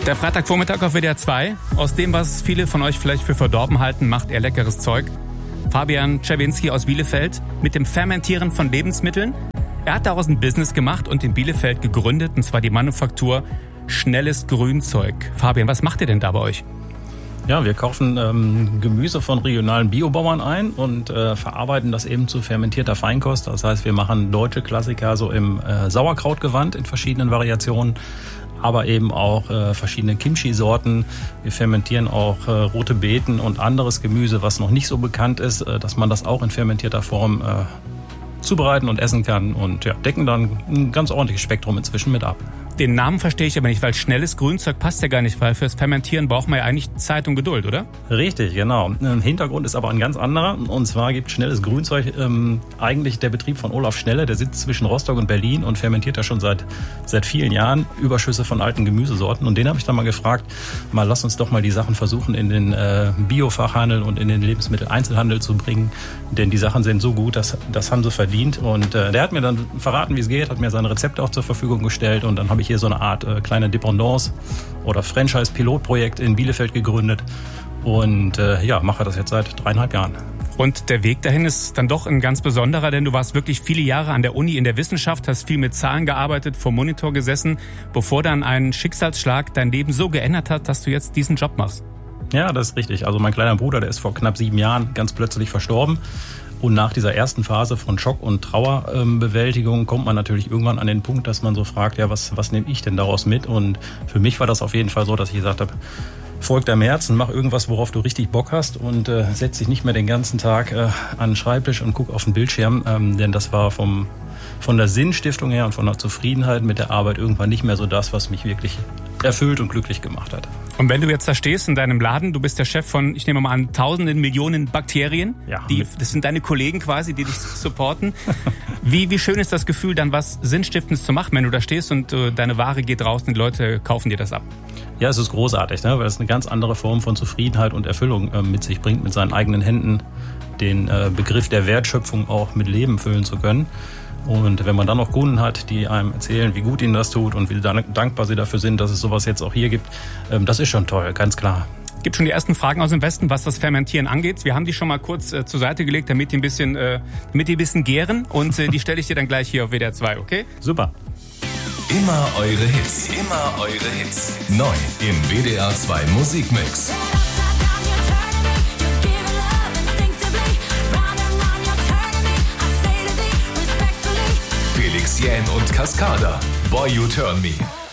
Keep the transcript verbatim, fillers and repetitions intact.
Der Freitagvormittag auf W D R zwei. Aus dem, was viele von euch vielleicht für verdorben halten, macht er leckeres Zeug. Fabian Czerwinski aus Bielefeld mit dem Fermentieren von Lebensmitteln. Er hat daraus ein Business gemacht und in Bielefeld gegründet, und zwar die Manufaktur Schnelles Grünzeug. Fabian, was macht ihr denn da bei euch? Ja, wir kaufen ähm, Gemüse von regionalen Biobauern ein und äh, verarbeiten das eben zu fermentierter Feinkost. Das heißt, wir machen deutsche Klassiker so im äh, Sauerkrautgewand in verschiedenen Variationen, aber eben auch äh, verschiedene Kimchi-Sorten. Wir fermentieren auch äh, rote Beeten und anderes Gemüse, was noch nicht so bekannt ist, äh, dass man das auch in fermentierter Form äh, zubereiten und essen kann, und ja, decken dann ein ganz ordentliches Spektrum inzwischen mit ab. Den Namen verstehe ich aber nicht, weil schnelles Grünzeug passt ja gar nicht, weil fürs Fermentieren braucht man ja eigentlich Zeit und Geduld, oder? Richtig, genau. Hintergrund ist aber ein ganz anderer. Und zwar gibt schnelles Grünzeug ähm, eigentlich der Betrieb von Olaf Schnelle. Der sitzt zwischen Rostock und Berlin und fermentiert ja schon seit, seit vielen Jahren Überschüsse von alten Gemüsesorten. Und den habe ich dann mal gefragt, mal lass uns doch mal die Sachen versuchen in den äh, Biofachhandel und in den Lebensmitteleinzelhandel zu bringen. Denn die Sachen sind so gut, das, das haben sie verdient. Und äh, der hat mir dann verraten, wie es geht, hat mir seine Rezepte auch zur Verfügung gestellt. Und dann habe ich hier so eine Art äh, kleine Dependance oder Franchise-Pilotprojekt in Bielefeld gegründet und äh, ja, mache das jetzt seit dreieinhalb Jahren. Und der Weg dahin ist dann doch ein ganz besonderer, denn du warst wirklich viele Jahre an der Uni in der Wissenschaft, hast viel mit Zahlen gearbeitet, vor Monitor gesessen, bevor dann ein Schicksalsschlag dein Leben so geändert hat, dass du jetzt diesen Job machst. Ja, das ist richtig. Also mein kleiner Bruder, der ist vor knapp sieben Jahren ganz plötzlich verstorben. Und nach dieser ersten Phase von Schock- und Trauerbewältigung kommt man natürlich irgendwann an den Punkt, dass man so fragt, ja, was, was nehme ich denn daraus mit? Und für mich war das auf jeden Fall so, dass ich gesagt habe, folg deinem Herzen, mach irgendwas, worauf du richtig Bock hast, und äh, setz dich nicht mehr den ganzen Tag äh, an den Schreibtisch und guck auf den Bildschirm. Ähm, denn das war vom, von der Sinnstiftung her und von der Zufriedenheit mit der Arbeit irgendwann nicht mehr so das, was mich wirklich erfüllt und glücklich gemacht hat. Und wenn du jetzt da stehst in deinem Laden, du bist der Chef von, ich nehme mal an, tausenden, Millionen Bakterien. Ja. Die, das sind deine Kollegen quasi, die dich supporten. Wie, wie schön ist das Gefühl, dann was Sinnstiftendes zu machen, wenn du da stehst und äh, deine Ware geht raus und die Leute kaufen dir das ab? Ja, es ist großartig, ne? Weil es eine ganz andere Form von Zufriedenheit und Erfüllung äh, mit sich bringt, mit seinen eigenen Händen den äh, Begriff der Wertschöpfung auch mit Leben füllen zu können. Und wenn man dann noch Kunden hat, die einem erzählen, wie gut ihnen das tut und wie dankbar sie dafür sind, dass es sowas jetzt auch hier gibt, das ist schon toll, ganz klar. Gibt schon die ersten Fragen aus dem Westen, was das Fermentieren angeht. Wir haben die schon mal kurz äh, zur Seite gelegt, damit die ein bisschen, äh, damit die ein bisschen gären. Und äh, die stelle ich dir dann gleich hier auf W D R zwei, okay? Super. Immer eure Hits, immer eure Hits. Neu im W D R zwei Musikmix. Felix Jähn und Cascada, Boy You Turn Me.